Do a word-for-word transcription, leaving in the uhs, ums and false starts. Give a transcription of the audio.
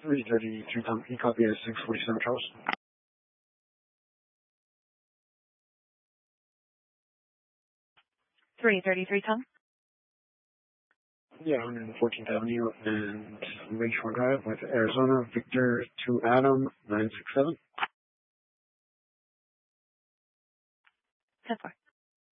three thirty-three Tom. He copy as six forty-seven Charles. three thirty-three Tom. Yeah, one fourteenth Avenue and Lakeshore Drive with Arizona, Victor to Adam, nine six seven. ten four.